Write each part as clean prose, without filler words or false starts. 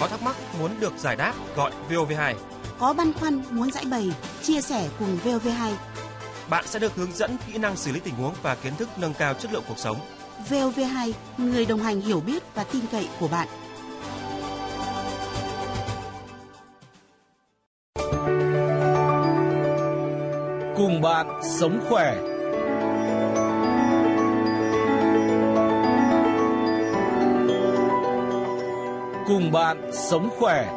Có thắc mắc muốn được giải đáp gọi VOV2. Có băn khoăn muốn giải bày, chia sẻ cùng VOV2. Bạn sẽ được hướng dẫn kỹ năng xử lý tình huống và kiến thức nâng cao chất lượng cuộc sống. VOV2, người đồng hành hiểu biết và tin cậy của bạn. Cùng bạn sống khỏe. Cùng bạn sống khỏe.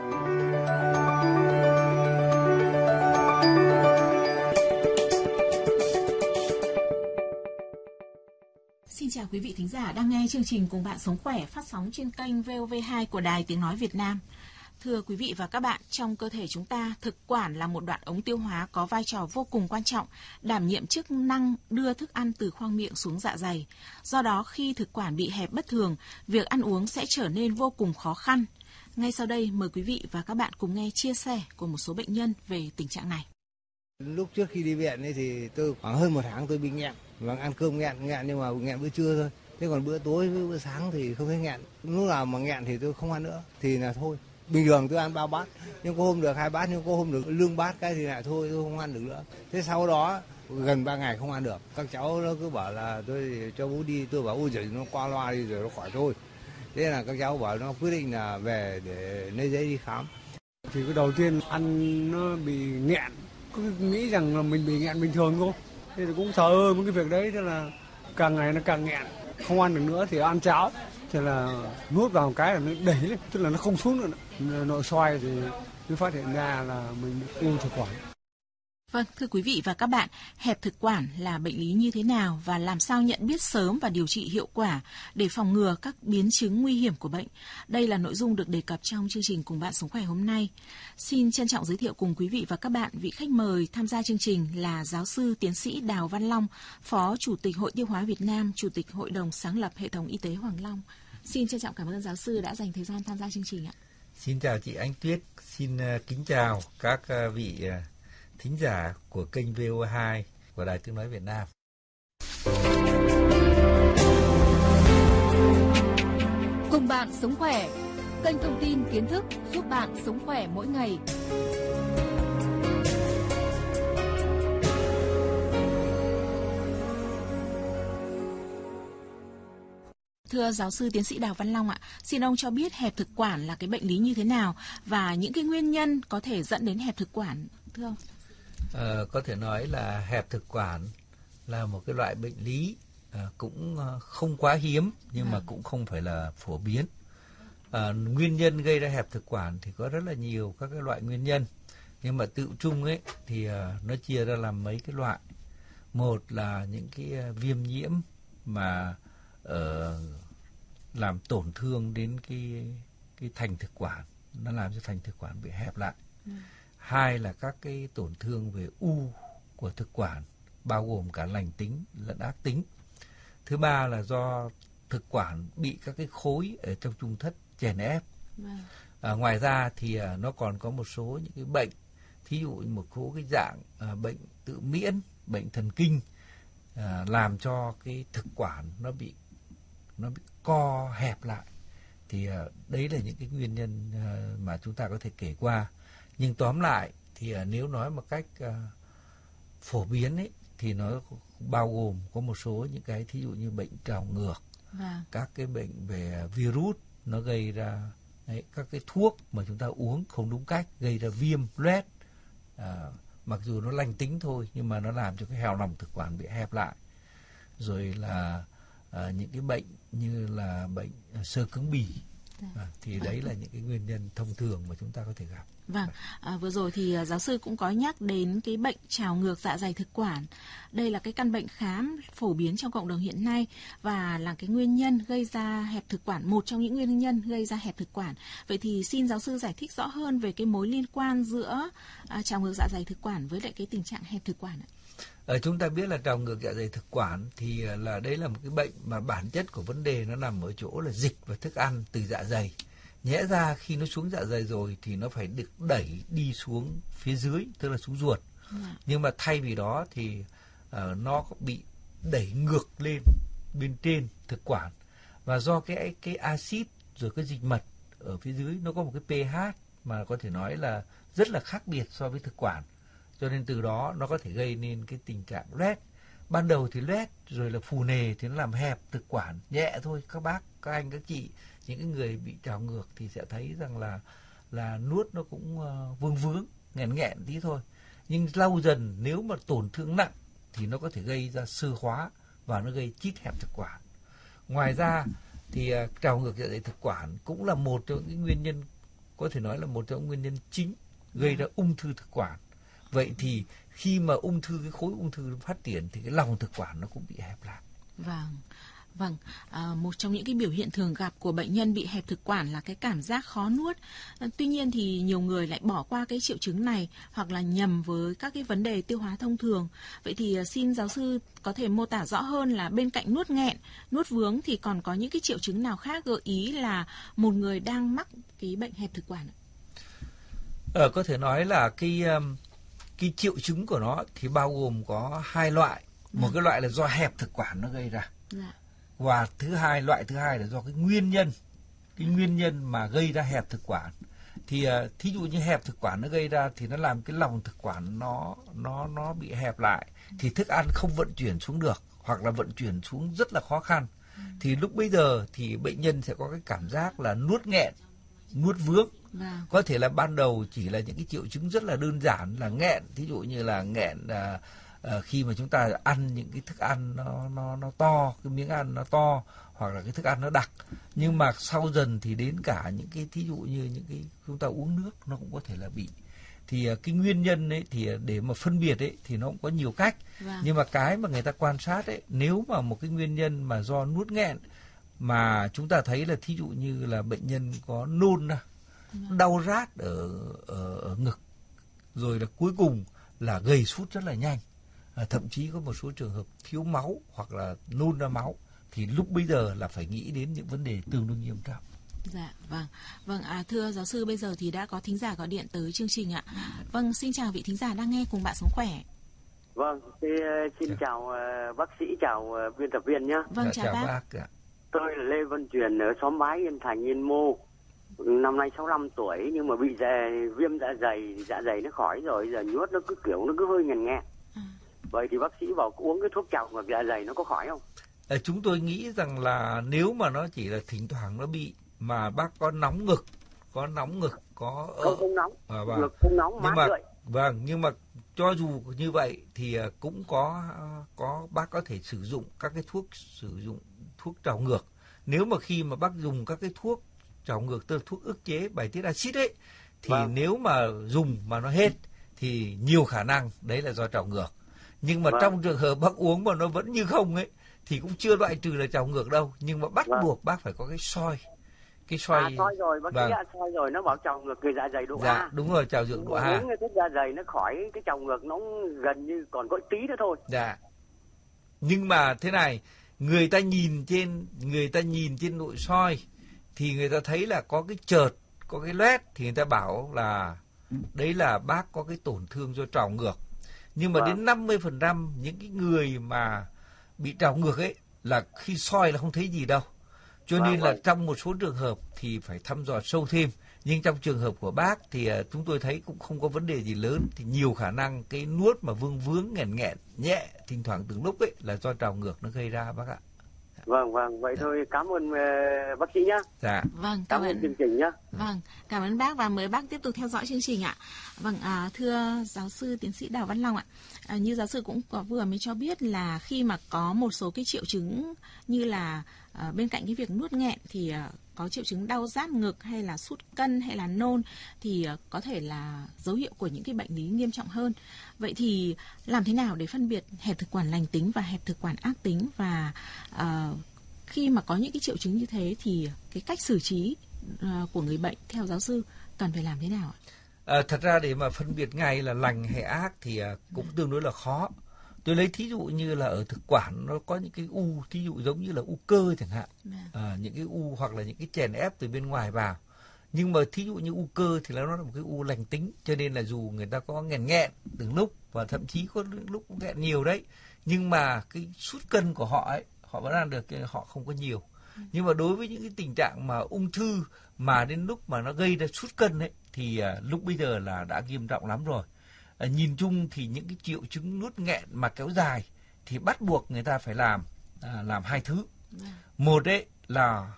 Xin chào quý vị thính giả đang nghe chương trình Cùng bạn sống khỏe phát sóng trên kênh VOV2 của Đài Tiếng nói Việt Nam. Thưa quý vị và các bạn, trong cơ thể chúng ta, thực quản là một đoạn ống tiêu hóa có vai trò vô cùng quan trọng, đảm nhiệm chức năng đưa thức ăn từ khoang miệng xuống dạ dày. Do đó, khi thực quản bị hẹp bất thường, việc ăn uống sẽ trở nên vô cùng khó khăn. Ngay sau đây, mời quý vị và các bạn cùng nghe chia sẻ của một số bệnh nhân về tình trạng này. Lúc trước khi đi viện ấy thì tôi khoảng hơn một tháng tôi bị nghẹn, và ăn cơm nghẹn nhưng mà nghẹn bữa trưa thôi. Thế còn bữa tối với bữa sáng thì không thấy nghẹn. Lúc nào mà nghẹn thì tôi không ăn nữa, thì là thôi. Bình thường tôi ăn 3 bát, nhưng có hôm được 2 bát, nhưng có hôm được lương bát cái thì lại thôi, tôi không ăn được nữa. Thế sau đó gần 3 ngày không ăn được. Các cháu nó cứ bảo là tôi cho bố đi, tôi bảo ôi giời nó qua loa đi rồi nó khỏi thôi. Thế là các cháu bảo nó quyết định là về để lấy giấy đi khám. Thì cái đầu tiên ăn nó bị nghẹn, cứ nghĩ rằng là mình bị nghẹn bình thường thôi. Thế thì cũng thờ ơ với cái việc đấy, thế là càng ngày nó càng nghẹn, không ăn được nữa thì ăn cháo. Thế là nuốt vào một cái là nó đẩy lên, tức là nó không xuống nữa. Nội soi thì mới phát hiện ra là mình bị u thực quản. Vâng, thưa quý vị và các bạn, hẹp thực quản là bệnh lý như thế nào và làm sao nhận biết sớm và điều trị hiệu quả để phòng ngừa các biến chứng nguy hiểm của bệnh? Đây là nội dung được đề cập trong chương trình Cùng bạn sống khỏe hôm nay. Xin trân trọng giới thiệu cùng quý vị và các bạn vị khách mời tham gia chương trình là giáo sư tiến sĩ Đào Văn Long, Phó Chủ tịch Hội Tiêu hóa Việt Nam, Chủ tịch Hội đồng sáng lập Hệ thống Y tế Hoàng Long. Xin trân trọng cảm ơn giáo sư đã dành thời gian tham gia chương trình ạ. Xin chào chị Ánh Tuyết, xin kính chào các vị thính giả của kênh VO2 của Đài Tiếng nói Việt Nam. Cùng bạn sống khỏe, kênh thông tin kiến thức giúp bạn sống khỏe mỗi ngày. Thưa giáo sư tiến sĩ Đào Văn Long ạ, xin ông cho biết hẹp thực quản là cái bệnh lý như thế nào và những cái nguyên nhân có thể dẫn đến hẹp thực quản, thưa ông? Có thể nói là hẹp thực quản là một cái loại bệnh lý cũng không quá hiếm nhưng mà cũng không phải là phổ biến. Nguyên nhân gây ra hẹp thực quản thì có rất là nhiều các cái loại nguyên nhân, nhưng mà tự chung ấy thì nó chia ra làm mấy cái loại. Một là những cái viêm nhiễm mà làm tổn thương đến cái thành thực quản, nó làm cho thành thực quản bị hẹp lại. Hai là các cái tổn thương về u của thực quản, bao gồm cả lành tính lẫn ác tính. Thứ ba là do thực quản bị các cái khối ở trong trung thất chèn ép. Ngoài ra thì nó còn có một số những cái bệnh, thí dụ như một số cái dạng bệnh tự miễn, bệnh thần kinh, làm cho cái thực quản nó bị co hẹp lại. Thì đấy là những cái nguyên nhân mà chúng ta có thể kể qua. Nhưng tóm lại thì nếu nói một cách phổ biến ấy, thì nó bao gồm có một số những cái thí dụ như bệnh trào ngược, các cái bệnh về virus nó gây ra đấy, các cái thuốc mà chúng ta uống không đúng cách gây ra viêm loét, mặc dù nó lành tính thôi nhưng mà nó làm cho cái hào lòng thực quản bị hẹp lại. Rồi là những cái bệnh như là bệnh xơ cứng bì. Thì đấy là những cái nguyên nhân thông thường mà chúng ta có thể gặp. Vâng, vừa rồi thì giáo sư cũng có nhắc đến cái bệnh trào ngược dạ dày thực quản. Đây là cái căn bệnh khá phổ biến trong cộng đồng hiện nay và là cái nguyên nhân gây ra hẹp thực quản, một trong những nguyên nhân gây ra hẹp thực quản. Vậy thì xin giáo sư giải thích rõ hơn về cái mối liên quan giữa trào ngược dạ dày thực quản với lại cái tình trạng hẹp thực quản ạ. Chúng ta biết là trào ngược dạ dày thực quản thì là đấy là một cái bệnh mà bản chất của vấn đề nó nằm ở chỗ là dịch và thức ăn từ dạ dày. Nhẽ ra khi nó xuống dạ dày rồi thì nó phải được đẩy đi xuống phía dưới, tức là xuống ruột. Nhưng mà thay vì đó thì nó bị đẩy ngược lên bên trên thực quản. Và do cái axit rồi cái dịch mật ở phía dưới nó có một cái pH mà có thể nói là rất là khác biệt so với thực quản, cho nên từ đó nó có thể gây nên cái tình trạng loét. Ban đầu thì loét rồi là phù nề thì nó làm hẹp thực quản nhẹ thôi. Các bác, các anh, các chị, những cái người bị trào ngược thì sẽ thấy rằng là nuốt nó cũng vương vướng, nghẹn nghẹn tí thôi. Nhưng lâu dần nếu mà tổn thương nặng thì nó có thể gây ra xơ hóa và nó gây chít hẹp thực quản. Ngoài ra thì trào ngược dạ dày thực quản cũng là một trong những nguyên nhân, có thể nói là một trong những nguyên nhân chính gây ra ung thư thực quản. Vậy thì khi mà cái khối ung thư phát triển thì cái lòng thực quản nó cũng bị hẹp lại. Vâng, một trong những cái biểu hiện thường gặp của bệnh nhân bị hẹp thực quản là cái cảm giác khó nuốt. Tuy nhiên thì nhiều người lại bỏ qua cái triệu chứng này hoặc là nhầm với các cái vấn đề tiêu hóa thông thường. Vậy thì xin giáo sư có thể mô tả rõ hơn là bên cạnh nuốt nghẹn, nuốt vướng thì còn có những cái triệu chứng nào khác gợi ý là một người đang mắc cái bệnh hẹp thực quản? Có thể nói là cái triệu chứng của nó thì bao gồm có hai loại. Một cái loại là do hẹp thực quản nó gây ra. Và loại thứ hai là do cái nguyên nhân mà gây ra hẹp thực quản. Thì thí dụ như hẹp thực quản nó gây ra thì nó làm cái lòng thực quản nó bị hẹp lại, thì thức ăn không vận chuyển xuống được hoặc là vận chuyển xuống rất là khó khăn. Thì lúc bây giờ thì bệnh nhân sẽ có cái cảm giác là nuốt nghẹn, nuốt vướng. Có thể là ban đầu chỉ là những cái triệu chứng rất là đơn giản là nghẹn, thí dụ như là nghẹn khi mà chúng ta ăn những cái thức ăn nó to, cái miếng ăn nó to, hoặc là cái thức ăn nó đặc. Nhưng mà sau dần thì đến cả những cái thí dụ như những cái chúng ta uống nước nó cũng có thể là bị. Thì cái nguyên nhân ấy thì để mà phân biệt ấy thì nó cũng có nhiều cách. Nhưng mà cái mà người ta quan sát ấy, nếu mà một cái nguyên nhân mà do nuốt nghẹn mà chúng ta thấy là thí dụ như là bệnh nhân có nôn ra, đau rát ở ngực, rồi là cuối cùng là gầy sút rất là nhanh, thậm chí có một số trường hợp thiếu máu hoặc là nôn ra máu, thì lúc bây giờ là phải nghĩ đến những vấn đề tương đối nghiêm trọng. Dạ, vâng. Thưa giáo sư, bây giờ thì đã có thính giả gọi điện tới chương trình ạ. Vâng, xin chào vị thính giả đang nghe Cùng Bạn Sống Khỏe. Vâng, xin chào bác sĩ, chào biên tập viên nhé. Vâng, chào bác. Tôi là Lê Văn Truyền ở xóm Bái, Yên Thành, Yên Mô. Năm nay 65 tuổi nhưng mà bị viêm dạ dày nó khỏi rồi, giờ nuốt nó cứ hơi nghẹn nghẹn. Vậy thì bác sĩ bảo uống cái thuốc trào ngược dạ dày nó có khỏi không? Chúng tôi nghĩ rằng là nếu mà nó chỉ là thỉnh thoảng nó bị, mà bác có nóng ngực, có không nóng, ngực không nóng, mát rượi. Vâng, nhưng mà cho dù như vậy thì cũng có bác có thể sử dụng các cái thuốc trào ngược. Nếu mà khi mà bác dùng các cái thuốc trào ngược, tức là thuốc ức chế bài tiết axit ấy, thì nếu mà dùng mà nó hết thì nhiều khả năng đấy là do trào ngược. Nhưng mà trong trường hợp bác uống mà nó vẫn như không ấy thì cũng chưa loại trừ là trào ngược đâu, nhưng mà bắt buộc bác phải có cái soi. Soi rồi, bác sĩ soi rồi, nó bảo trào ngược cái dạ dày độ A. Đúng rồi, trào ngược độ A. Uống cái thuốc dạ dày nó khỏi cái trào ngược, nó gần như còn có tí nữa thôi. Dạ. Nhưng mà thế này, người ta nhìn trên nội soi thì người ta thấy là có cái chợt, có cái loét, thì người ta bảo là đấy là bác có cái tổn thương do trào ngược. Nhưng mà đến 50% những cái người mà bị trào ngược ấy là khi soi là không thấy gì đâu. Cho nên là trong một số trường hợp thì phải thăm dò sâu thêm. Nhưng trong trường hợp của bác thì chúng tôi thấy cũng không có vấn đề gì lớn. Thì nhiều khả năng cái nuốt mà vương vướng nghẹn nhẹ thỉnh thoảng từng lúc ấy là do trào ngược nó gây ra bác ạ. Vâng, vậy thôi, cảm ơn bác sĩ nhé. Dạ. Vâng, cảm ơn chương trình nhé. Vâng, cảm ơn bác và mời bác tiếp tục theo dõi chương trình ạ. Vâng, thưa giáo sư tiến sĩ Đào Văn Long ạ, như giáo sư cũng vừa mới cho biết là khi mà có một số cái triệu chứng như là bên cạnh cái việc nuốt nghẹn thì có triệu chứng đau rát ngực hay là sút cân hay là nôn thì có thể là dấu hiệu của những cái bệnh lý nghiêm trọng hơn. Vậy thì làm thế nào để phân biệt hẹp thực quản lành tính và hẹp thực quản ác tính, và khi mà có những cái triệu chứng như thế thì cái cách xử trí của người bệnh theo giáo sư cần phải làm thế nào ạ? Thật ra để mà phân biệt ngay là lành hay ác thì cũng tương đối là khó. Tôi lấy thí dụ như là ở thực quản nó có những cái u, thí dụ giống như là u cơ chẳng hạn, những cái u hoặc là những cái chèn ép từ bên ngoài vào. Nhưng mà thí dụ như u cơ thì nó là một cái u lành tính, cho nên là dù người ta có nghẹn từng lúc và thậm chí có lúc nghẹn nhiều đấy, nhưng mà cái sút cân của họ ấy, họ vẫn ăn được, họ không có nhiều. Nhưng mà đối với những cái tình trạng mà ung thư mà đến lúc mà nó gây ra sút cân ấy thì lúc bây giờ là đã nghiêm trọng lắm rồi. Nhìn chung thì những cái triệu chứng nuốt nghẹn mà kéo dài thì bắt buộc người ta phải làm hai thứ. Một ấy là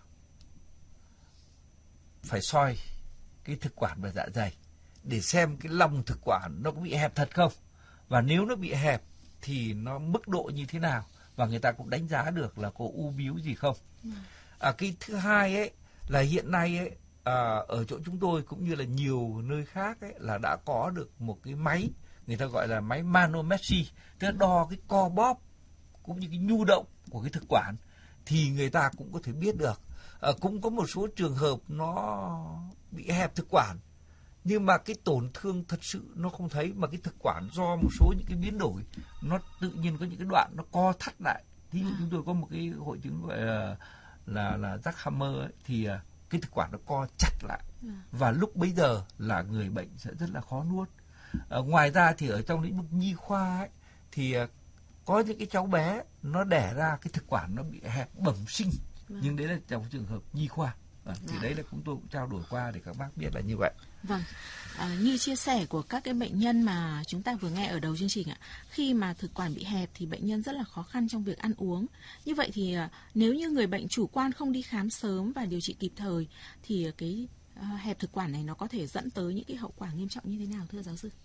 phải soi cái thực quản và dạ dày để xem cái lòng thực quản nó có bị hẹp thật không, và nếu nó bị hẹp thì nó mức độ như thế nào, và người ta cũng đánh giá được là có u bướu gì không. Cái thứ hai ấy là hiện nay ấy ở chỗ chúng tôi cũng như là nhiều nơi khác ấy là đã có được một cái máy người ta gọi là máy manometry, tức là đo cái co bóp cũng như cái nhu động của cái thực quản thì người ta cũng có thể biết được. Cũng có một số trường hợp nó bị hẹp thực quản nhưng mà cái tổn thương thật sự nó không thấy, mà cái thực quản do một số những cái biến đổi nó tự nhiên có những cái đoạn nó co thắt lại. Ví dụ chúng tôi có một cái hội chứng gọi là Jack Hammer ấy, thì cái thực quản nó co chặt lại và lúc bấy giờ là người bệnh sẽ rất là khó nuốt. Ngoài ra thì ở trong lĩnh vực nhi khoa ấy, thì có những cái cháu bé nó đẻ ra cái thực quản nó bị hẹp bẩm sinh, nhưng đấy là trong trường hợp nhi khoa. Thì đấy là chúng tôi cũng trao đổi qua để các bác biết là như vậy. Vâng, như chia sẻ của các cái bệnh nhân mà chúng ta vừa nghe ở đầu chương trình ạ, khi mà thực quản bị hẹp thì bệnh nhân rất là khó khăn trong việc ăn uống. Như vậy thì nếu như người bệnh chủ quan không đi khám sớm và điều trị kịp thời thì cái hẹp thực quản này nó có thể dẫn tới những cái hậu quả nghiêm trọng như thế nào thưa giáo sư?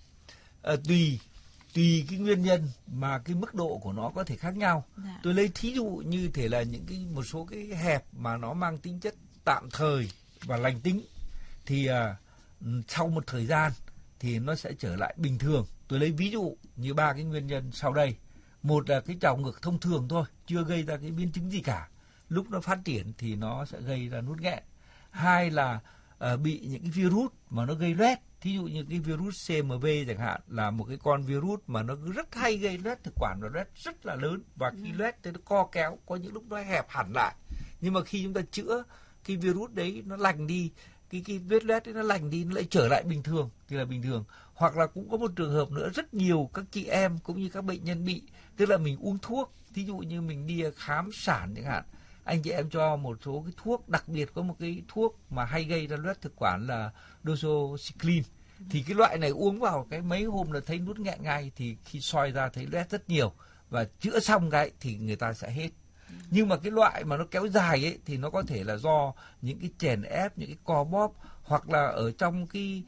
Tùy cái nguyên nhân mà cái mức độ của nó có thể khác nhau. Tôi lấy thí dụ như thể là một số cái hẹp mà nó mang tính chất tạm thời và lành tính thì sau một thời gian thì nó sẽ trở lại bình thường. Tôi lấy ví dụ như 3 cái nguyên nhân sau đây. Một là cái trào ngược thông thường thôi, chưa gây ra cái biến chứng gì cả. Lúc nó phát triển thì nó sẽ gây ra nuốt nghẹn. Hai là bị những cái virus mà nó gây loét. Thí dụ như cái virus CMV chẳng hạn là một cái con virus mà nó rất hay gây loét thực quản và loét rất là lớn, và khi loét thì nó co kéo, có những lúc nó hẹp hẳn lại. Nhưng mà khi chúng ta chữa cái virus đấy nó lành đi, cái vết loét đấy nó lành đi, nó lại trở lại bình thường thì là bình thường. Hoặc là cũng có một trường hợp nữa, rất nhiều các chị em cũng như các bệnh nhân bị, tức là mình uống thuốc, thí dụ như mình đi khám sản chẳng hạn, anh chị em cho một số cái thuốc, đặc biệt có một cái thuốc mà hay gây ra loét thực quản là doxycycline. Thì cái loại này uống vào cái mấy hôm là thấy nuốt nghẹn ngay, thì khi soi ra thấy loét rất nhiều, và chữa xong cái thì người ta sẽ hết. Nhưng mà cái loại mà nó kéo dài ấy thì nó có thể là do những cái chèn ép, những cái co bóp, hoặc là ở trong cái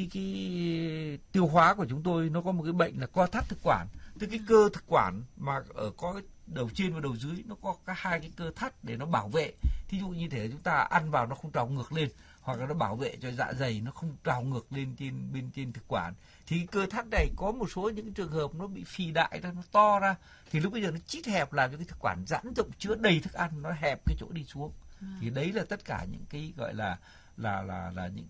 tiêu hóa của chúng tôi nó có một cái bệnh là co thắt thực quản. Tức cái cơ thực quản mà ở có cái đầu trên và đầu dưới nó có cả hai cái cơ thắt để nó bảo vệ. Thí dụ như thể chúng ta ăn vào nó không trào ngược lên, hoặc là nó bảo vệ cho dạ dày nó không trào ngược lên bên trên thực quản. Thì cơ thắt này có một số những trường hợp nó bị phì đại ra, nó to ra, thì lúc bây giờ nó chít hẹp làm cho cái thực quản giãn rộng chứa đầy thức ăn, nó hẹp cái chỗ đi xuống. Thì đấy là tất cả những cái gọi là những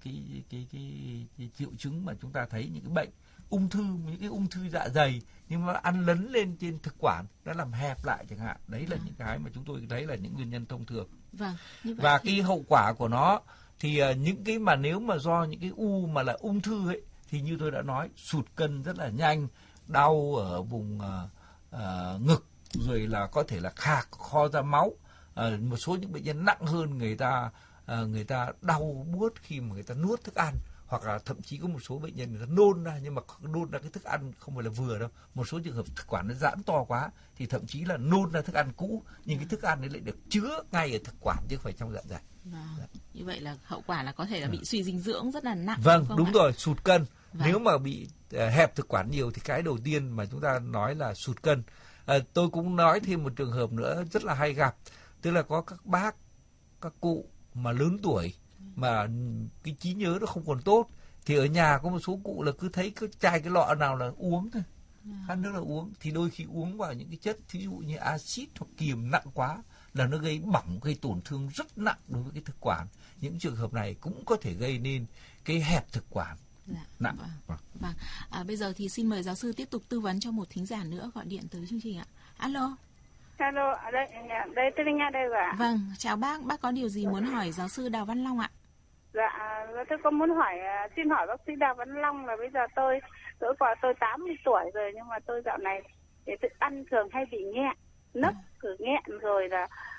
cái triệu chứng mà chúng ta thấy những cái bệnh ung thư, những cái ung thư dạ dày nhưng mà ăn lấn lên trên thực quản, nó làm hẹp lại chẳng hạn. Đấy là những cái mà chúng tôi thấy là những nguyên nhân thông thường. Vâng. Và cái hậu quả của nó thì những cái mà nếu mà do những cái u mà là ung thư ấy thì như tôi đã nói, sụt cân rất là nhanh, đau ở vùng ngực, rồi là có thể là khạc, kho ra máu. Một số những bệnh nhân nặng hơn, người ta đau buốt khi mà người ta nuốt thức ăn, hoặc là thậm chí có một số bệnh nhân người ta nôn ra, nhưng mà nôn ra cái thức ăn không phải là vừa đâu. Một số trường hợp thực quản nó giãn to quá thì thậm chí là nôn ra thức ăn cũ, nhưng cái thức ăn đấy lại được chứa ngay ở thực quản chứ không phải trong dạ dày. Như vậy là hậu quả là có thể là bị suy dinh dưỡng rất là nặng. Vâng, đúng rồi, sụt cân. Nếu mà bị hẹp thực quản nhiều thì cái đầu tiên mà chúng ta nói là sụt cân. Tôi cũng nói thêm một trường hợp nữa rất là hay gặp, tức là có các bác, các cụ mà lớn tuổi mà cái trí nhớ nó không còn tốt, thì ở nhà có một số cụ là cứ thấy cái chai cái lọ nào là uống thôi, khát nước là uống, thì đôi khi uống vào những cái chất thí dụ như axit hoặc kiềm nặng quá là nó gây bỏng, gây tổn thương rất nặng đối với cái thực quản. Những trường hợp này cũng có thể gây nên cái hẹp thực quản nặng. Vâng. Bây giờ thì xin mời giáo sư tiếp tục tư vấn cho một thính giả nữa gọi điện tới chương trình ạ. Alo. Alo, đây tôi Linh đây ạ. Vâng, chào bác có điều gì muốn hỏi giáo sư Đào Văn Long ạ? Dạ, tôi có muốn xin hỏi bác sĩ Đào Văn Long là bây giờ tôi 80 tuổi rồi, nhưng mà tôi dạo này thì tôi ăn thường hay bị nghẹn, nấc cứ nghẹn, rồi là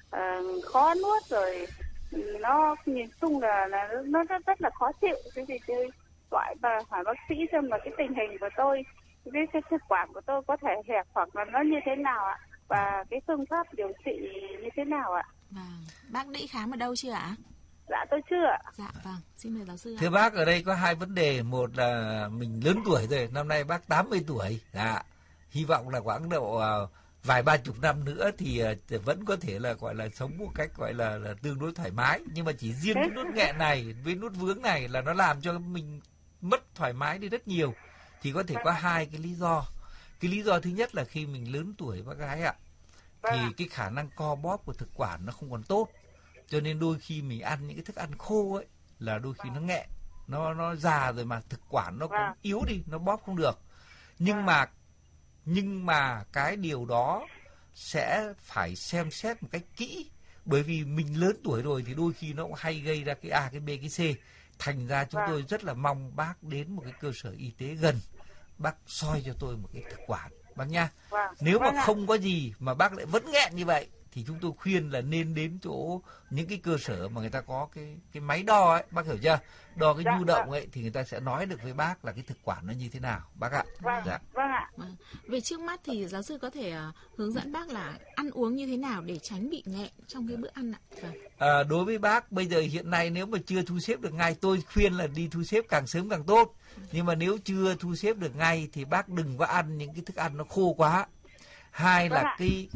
khó nuốt rồi, nó nhìn chung là nó rất là khó chịu. Thế thì tôi gọi và hỏi bác sĩ xem là cái tình hình của tôi, cái thực quản của tôi có thể hẹp hoặc là nó như thế nào ạ, và cái phương pháp điều trị như thế nào ạ. Vâng. Bác đã khám ở đâu chưa ạ? Dạ tôi chưa ạ. Dạ vâng, xin mời giáo sư ạ. Thưa bác, ở đây có hai vấn đề. Một là mình lớn tuổi rồi, năm nay bác 80 tuổi. Dạ. Hy vọng là khoảng độ vài 30 năm nữa thì vẫn có thể là gọi là sống một cách gọi là tương đối thoải mái. Nhưng mà chỉ riêng cái nút nghẹn này với nút vướng này là nó làm cho mình mất thoải mái đi rất nhiều. Thì có thể có hai cái lý do. Cái lý do thứ nhất là khi mình lớn tuổi bác gái ạ, thì cái khả năng co bóp của thực quản nó không còn tốt. Cho nên đôi khi mình ăn những cái thức ăn khô ấy là đôi khi nó nghẹn, nó già rồi mà thực quản nó cũng yếu đi, nó bóp không được. Nhưng mà cái điều đó sẽ phải xem xét một cách kỹ, bởi vì mình lớn tuổi rồi thì đôi khi nó cũng hay gây ra cái A, cái B, cái C. Thành ra chúng tôi rất là mong bác đến một cái cơ sở y tế gần, bác soi cho tôi một cái thực quản bác nha. Nếu mà không có gì mà bác lại vẫn nghẹn như vậy thì chúng tôi khuyên là nên đến chỗ những cái cơ sở mà người ta có cái máy đo ấy, bác hiểu chưa? Đo cái nhu động ấy thì người ta sẽ nói được với bác là cái thực quản nó như thế nào, bác ạ. Vâng ạ. Về trước mắt thì giáo sư có thể hướng dẫn bác là ăn uống như thế nào để tránh bị nghẹn trong cái bữa ăn ạ. Vâng. Đối với bác bây giờ hiện nay nếu mà chưa thu xếp được ngay, tôi khuyên là đi thu xếp càng sớm càng tốt. Nhưng mà nếu chưa thu xếp được ngay thì bác đừng có ăn những cái thức ăn nó khô quá. Hai là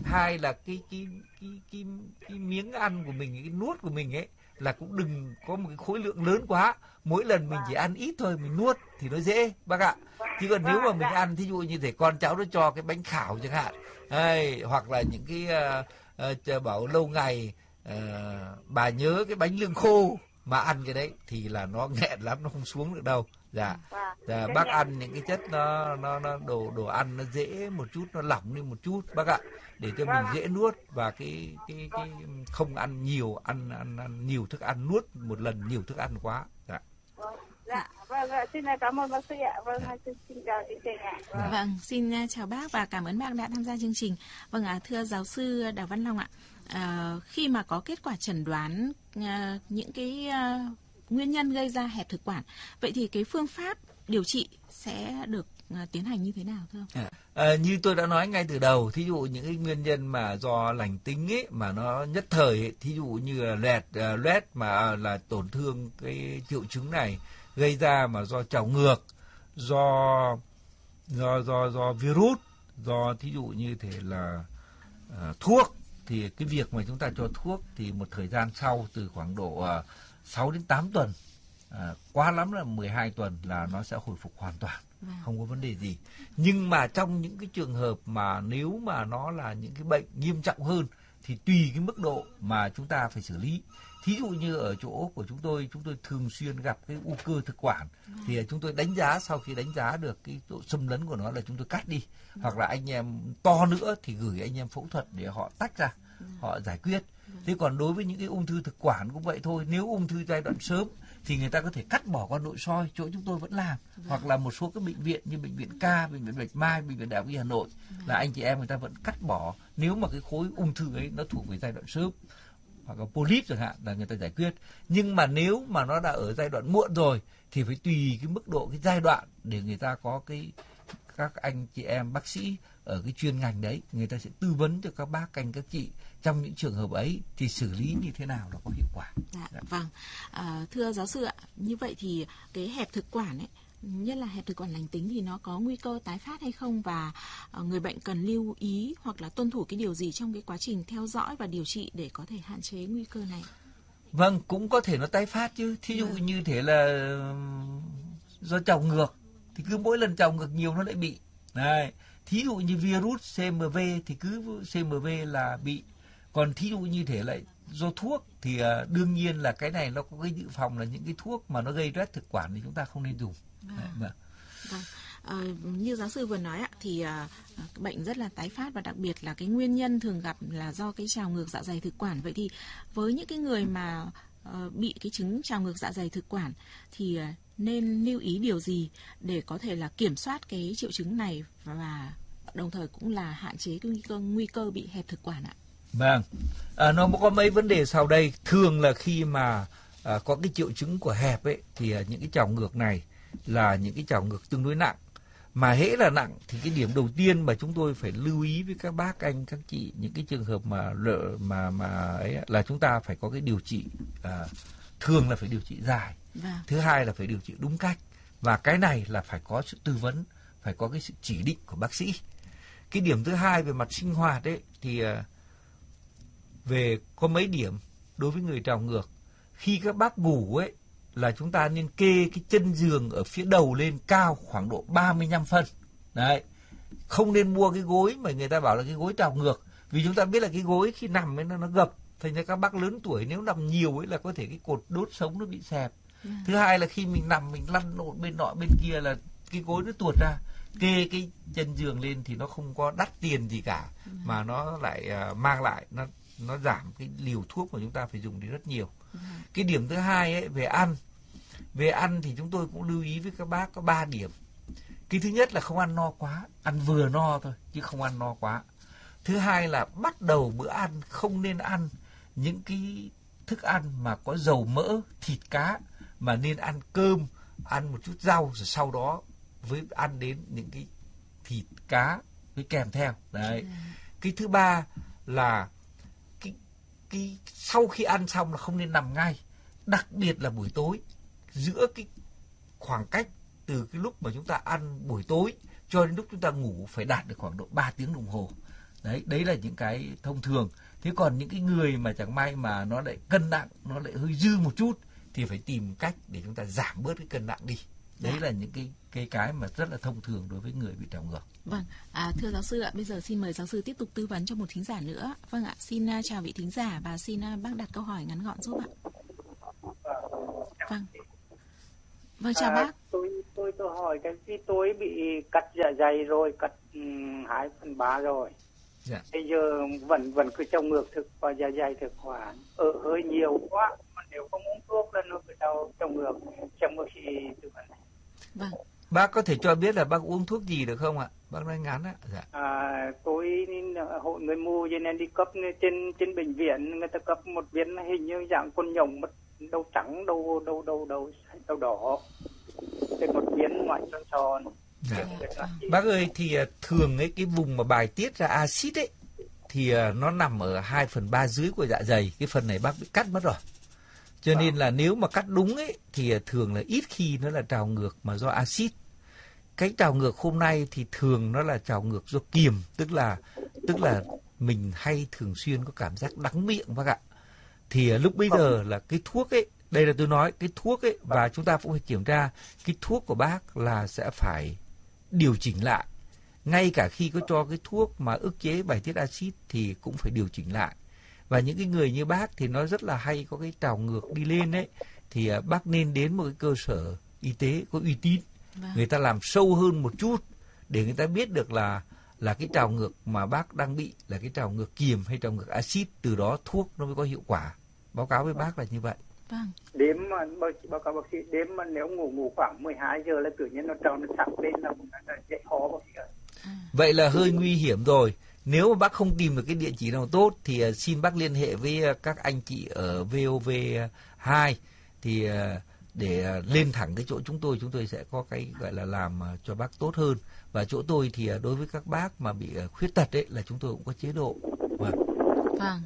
cái miếng ăn của mình, cái nuốt của mình ấy là cũng đừng có một cái khối lượng lớn quá. Mỗi lần mình chỉ ăn ít thôi, mình nuốt thì nó dễ bác ạ. Chứ còn nếu mà mình ăn thí dụ như thể con cháu nó cho cái bánh khảo chẳng hạn, hoặc là những cái bảo lâu ngày bà nhớ cái bánh lương khô mà ăn cái đấy thì là nó nghẹn lắm, nó không xuống được đâu. Dạ, bác ăn những cái chất nó đồ ăn nó dễ một chút, nó lỏng đi một chút bác ạ, để cho mình dễ nuốt, và cái không ăn nhiều, ăn nhiều thức ăn, nuốt một lần nhiều thức ăn quá. Vâng, xin cảm ơn bác sĩ ạ. Vâng, xin chào chương trình ạ. Vâng, xin chào bác và cảm ơn bác đã tham gia chương trình. Vâng ạ, thưa giáo sư Đào Văn Long ạ, khi mà có kết quả chẩn đoán những cái nguyên nhân gây ra hẹp thực quản, vậy thì cái phương pháp điều trị sẽ được tiến hành như thế nào thưa ông? Như tôi đã nói ngay từ đầu, thí dụ những cái nguyên nhân mà do lành tính ấy, mà nó nhất thời ấy, thí dụ như là loét mà là tổn thương cái triệu chứng này gây ra mà do trào ngược, do virus, do thí dụ như thể là thuốc, thì cái việc mà chúng ta cho thuốc thì một thời gian sau từ khoảng độ 6 đến 8 tuần, quá lắm là 12 tuần là nó sẽ hồi phục hoàn toàn, không có vấn đề gì. Nhưng mà trong những cái trường hợp mà nếu mà nó là những cái bệnh nghiêm trọng hơn thì tùy cái mức độ mà chúng ta phải xử lý. Thí dụ như ở chỗ của chúng tôi thường xuyên gặp cái u cơ thực quản, thì chúng tôi đánh giá, sau khi đánh giá được cái độ xâm lấn của nó là chúng tôi cắt đi, hoặc là anh em to nữa thì gửi anh em phẫu thuật để họ tách ra, họ giải quyết. Thế còn đối với những cái ung thư thực quản cũng vậy thôi, nếu ung thư giai đoạn sớm thì người ta có thể cắt bỏ qua nội soi, chỗ chúng tôi vẫn làm, hoặc là một số các bệnh viện như bệnh viện K, bệnh viện Bạch Mai, bệnh viện Đại học Y Hà Nội là anh chị em người ta vẫn cắt bỏ nếu mà cái khối ung thư ấy nó thuộc về giai đoạn sớm, hoặc là polyp chẳng hạn là người ta giải quyết. Nhưng mà nếu mà nó đã ở giai đoạn muộn rồi thì phải tùy cái mức độ, cái giai đoạn để người ta có các anh chị em bác sĩ ở cái chuyên ngành đấy, người ta sẽ tư vấn cho các bác các chị trong những trường hợp ấy thì xử lý như thế nào nó có hiệu quả. Vâng, thưa giáo sư ạ, như vậy thì cái hẹp thực quản ấy, nhất là hẹp thực quản lành tính thì nó có nguy cơ tái phát hay không, và người bệnh cần lưu ý hoặc là tuân thủ cái điều gì trong cái quá trình theo dõi và điều trị để có thể hạn chế nguy cơ này? Vâng, cũng có thể nó tái phát chứ. Thí dụ như thế là do trào ngược thì cứ mỗi lần trào ngược nhiều nó lại bị. Đấy. Thí dụ như virus CMV thì cứ CMV là bị. Còn thí dụ như thế lại do thuốc thì đương nhiên là cái này nó có cái dự phòng là những cái thuốc mà nó gây loét thực quản thì chúng ta không nên dùng. Như giáo sư vừa nói ạ, thì bệnh rất là tái phát, và đặc biệt là cái nguyên nhân thường gặp là do cái trào ngược dạ dày thực quản. Vậy thì với những cái người mà bị cái chứng trào ngược dạ dày thực quản thì nên lưu ý điều gì để có thể là kiểm soát cái triệu chứng này và đồng thời cũng là hạn chế cái nguy cơ bị hẹp thực quản ạ? Vâng, nó có mấy vấn đề sau đây. Thường là khi mà có cái triệu chứng của hẹp ấy thì những cái trào ngược này là những cái trào ngược tương đối nặng. Mà hễ là nặng thì cái điểm đầu tiên mà chúng tôi phải lưu ý với các bác, anh, các chị, những cái trường hợp mà ấy là chúng ta phải có cái điều trị, thường là phải điều trị dài. Thứ hai là phải điều trị đúng cách. Và cái này là phải có sự tư vấn, phải có cái sự chỉ định của bác sĩ. Cái điểm thứ hai về mặt sinh hoạt ấy thì về có mấy điểm đối với người trào ngược. Khi các bác ngủ ấy là chúng ta nên kê cái chân giường ở phía đầu lên cao khoảng độ 35 phân. Đấy. Không nên mua cái gối mà người ta bảo là cái gối trào ngược. Vì chúng ta biết là cái gối khi nằm ấy nó gập. Thành ra các bác lớn tuổi nếu nằm nhiều ấy là có thể cái cột đốt sống nó bị xẹp. Thứ hai là khi mình nằm mình lăn lộn bên nọ bên kia là cái gối nó tuột ra. Kê cái chân giường lên thì nó không có đắt tiền gì cả, mà nó lại mang lại nó giảm cái liều thuốc mà chúng ta phải dùng đi rất nhiều. Cái điểm thứ hai ấy về ăn thì chúng tôi cũng lưu ý với các bác có 3 điểm. Cái thứ nhất là không ăn no quá, ăn vừa no thôi chứ không ăn no quá. Thứ hai là bắt đầu bữa ăn không nên ăn những cái thức ăn mà có dầu mỡ, thịt cá, mà nên ăn cơm, ăn một chút rau rồi sau đó với ăn đến những cái thịt cá với kèm theo. Đấy. Cái thứ ba là cái sau khi ăn xong là không nên nằm ngay, đặc biệt là buổi tối, giữa cái khoảng cách từ cái lúc mà chúng ta ăn buổi tối cho đến lúc chúng ta ngủ phải đạt được khoảng độ 3 tiếng đồng hồ. Đấy là những cái thông thường. Thế còn những cái người mà chẳng may mà nó lại cân nặng, nó lại hơi dư một chút thì phải tìm cách để chúng ta giảm bớt cái cân nặng đi. Đấy là những cái mà rất là thông thường đối với người bị trào ngược. Vâng, thưa giáo sư ạ, bây giờ xin mời giáo sư tiếp tục tư vấn cho một thính giả nữa. Vâng ạ, xin chào vị thính giả và xin bác đặt câu hỏi ngắn gọn giúp ạ. Vâng, chào bác. Tôi hỏi cái khi tôi bị cắt dạ dày rồi, cắt 2/3 rồi. Dạ. Bây giờ vẫn cứ trào ngược thực và dạ dày thực quản hơi nhiều quá, mà nếu không uống thuốc là nó cứ trào ngược thì tư vấn này. Vâng. Bác có thể cho biết là bác uống thuốc gì được không ạ? Bác nói ngắn ạ. Dạ. Tôi hội người mù cho nên đi cấp trên bệnh viện, người ta cấp một viên hình như dạng con nhộng đầu trắng, đầu đỏ, trên một viên ngoại tròn. Dạ. Bác ơi, thì thường ấy cái vùng mà bài tiết ra axit ấy thì nó nằm ở 2/3 dưới của dạ dày. Cái phần này bác bị cắt mất rồi. Cho nên là nếu mà cắt đúng ấy thì thường là ít khi nó là trào ngược mà do axit. Cái trào ngược hôm nay thì thường nó là trào ngược do kiềm, tức là mình hay thường xuyên có cảm giác đắng miệng bác ạ. Thì lúc bây giờ là cái thuốc ấy, đây là tôi nói cái thuốc ấy, và chúng ta cũng phải kiểm tra cái thuốc của bác là sẽ phải điều chỉnh lại. Ngay cả khi có cho cái thuốc mà ức chế bài tiết axit thì cũng phải điều chỉnh lại. Và những cái người như bác thì nó rất là hay có cái trào ngược đi lên ấy, thì bác nên đến một cái cơ sở y tế có uy tín. Người ta làm sâu hơn một chút để người ta biết được là cái trào ngược mà bác đang bị là cái trào ngược kiềm hay trào ngược axit, từ đó thuốc nó mới có hiệu quả. Báo cáo với bác là như vậy. Vâng. Đêm mà báo cáo bác sĩ, đêm mà nếu ngủ khoảng 12 giờ là tự nhiên nó sặc lên là dễ khó bác sĩ ạ. Vậy là hơi nguy hiểm rồi. Nếu mà bác không tìm được cái địa chỉ nào tốt thì xin bác liên hệ với các anh chị ở VOV2 thì để lên thẳng cái chỗ chúng tôi sẽ có cái gọi là làm cho bác tốt hơn. Và chỗ tôi thì đối với các bác mà bị khuyết tật ấy là chúng tôi cũng có chế độ. Vâng.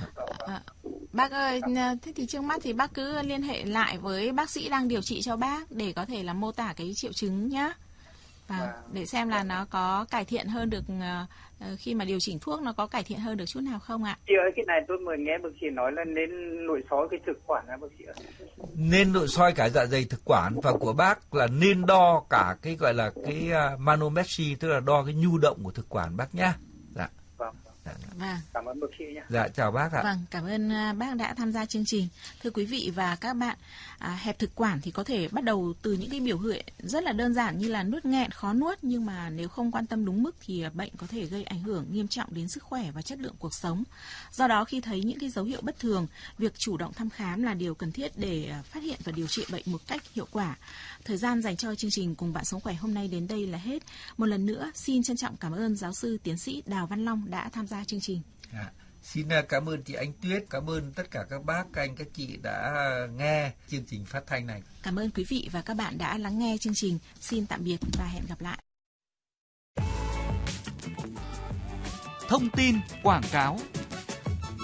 Bác ơi, thế thì trước mắt thì bác cứ liên hệ lại với bác sĩ đang điều trị cho bác để có thể là mô tả cái triệu chứng nhá. Để xem là nó có cải thiện hơn được, khi mà điều chỉnh thuốc nó có cải thiện hơn được chút nào không ạ? Chị ơi, cái này tôi mới nghe bác sĩ nói là nên nội soi cái thực quản hả bác sĩ ạ? Nên nội soi cả dạ dày thực quản, và của bác là nên đo cả cái gọi là cái manometry, tức là đo cái nhu động của thực quản bác nhá. Dạ. Vâng. Cảm ơn bác sĩ nhé. Dạ, chào bác ạ. Vâng, cảm ơn bác đã tham gia chương trình. Thưa quý vị và các bạn, hẹp thực quản thì có thể bắt đầu từ những cái biểu hiện rất là đơn giản như là nuốt nghẹn, khó nuốt, nhưng mà nếu không quan tâm đúng mức thì bệnh có thể gây ảnh hưởng nghiêm trọng đến sức khỏe và chất lượng cuộc sống. Do đó khi thấy những cái dấu hiệu bất thường, việc chủ động thăm khám là điều cần thiết để phát hiện và điều trị bệnh một cách hiệu quả. Thời gian dành cho chương trình Cùng Bạn Sống Khỏe hôm nay đến đây là hết. Một lần nữa xin trân trọng cảm ơn giáo sư tiến sĩ Đào Văn Long đã tham gia chương trình. Xin cảm ơn chị Ánh Tuyết, cảm ơn tất cả các bác, các anh, các chị đã nghe chương trình phát thanh này. Cảm ơn quý vị và các bạn đã lắng nghe chương trình. Xin tạm biệt và hẹn gặp lại. Thông tin quảng cáo.